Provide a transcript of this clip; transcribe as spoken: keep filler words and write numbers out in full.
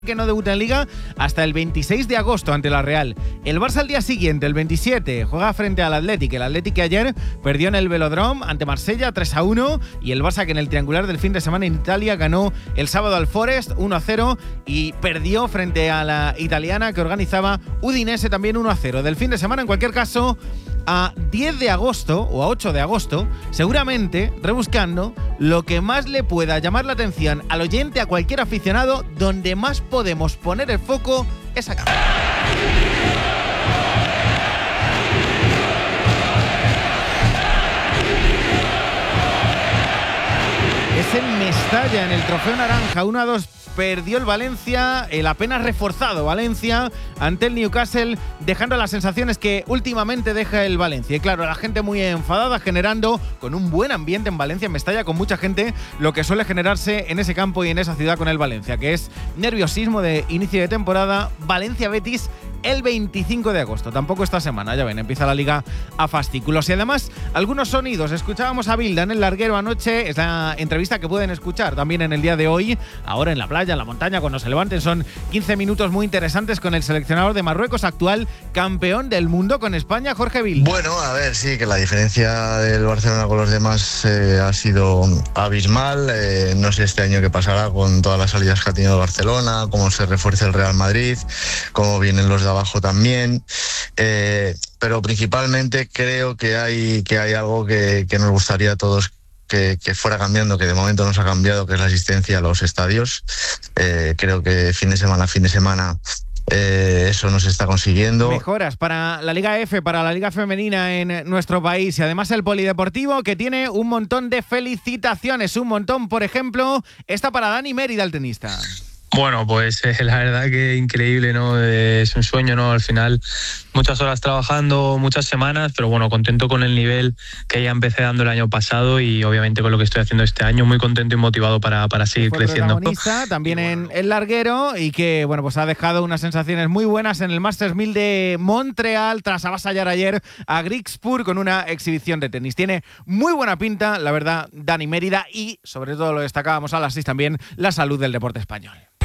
que no debuta en Liga hasta el veintiséis de agosto ante la Real. El Barça al día siguiente, el veintisiete, juega frente al Athletic. El Athletic que ayer perdió en el Velodrome ante Marsella tres a uno y el Barça que en el triangular del fin de semana en Italia ganó el sábado al Forest uno a cero y perdió frente a la italiana que organizaba Udinese también uno a cero. Del fin de semana, en cualquier caso, a diez de agosto o a ocho de agosto, seguramente rebuscando lo que más le pueda llamar la atención al oyente, a cualquier aficionado, donde más podemos poner el foco es acá. Es en Mestalla, en el Trofeo Naranja, uno a dos. Perdió el Valencia, el apenas reforzado Valencia, ante el Newcastle, dejando las sensaciones que últimamente deja el Valencia. Y claro, la gente muy enfadada, generando con un buen ambiente en Valencia, en Mestalla, con mucha gente, lo que suele generarse en ese campo y en esa ciudad con el Valencia, que es nerviosismo de inicio de temporada. Valencia-Betis el veinticinco de agosto, tampoco esta semana, ya ven, empieza la Liga a fascículos. Y además, algunos sonidos. Escuchábamos a Bilda en el larguero anoche, es la entrevista que pueden escuchar también en el día de hoy, ahora en la playa, en la montaña, cuando se levanten. Son quince minutos muy interesantes con el seleccionador de Marruecos, actual campeón del mundo con España, Jorge Bilda. Bueno, a ver, sí, que la diferencia del Barcelona con los demás eh, ha sido abismal. Eh, no sé este año qué pasará con todas las salidas que ha tenido el Barcelona, cómo se refuerza el Real Madrid, cómo vienen los de abajo también, eh, pero principalmente creo que hay, que hay algo que, que nos gustaría a todos que, que fuera cambiando, que de momento no se ha cambiado, que es la asistencia a los estadios. Eh, creo que fin de semana a fin de semana Eh, eso no se está consiguiendo. Mejoras para la Liga F, para la Liga Femenina en nuestro país, y además el Polideportivo, que tiene un montón de felicitaciones, un montón. Por ejemplo, esta para Dani Mérida, el tenista. Bueno, pues eh, la verdad que increíble, ¿no? Eh, es un sueño, ¿no? Al final, muchas horas trabajando, muchas semanas, pero bueno, contento con el nivel que ya empecé dando el año pasado y obviamente con lo que estoy haciendo este año, muy contento y motivado para, para seguir Fue creciendo. Protagonista también en el larguero y que, bueno, pues ha dejado unas sensaciones muy buenas en el Masters mil de Montreal tras avasallar ayer a Grigspur con una exhibición de tenis. Tiene muy buena pinta, la verdad, Dani Mérida, y sobre todo lo destacábamos a las seis también, la salud del deporte español.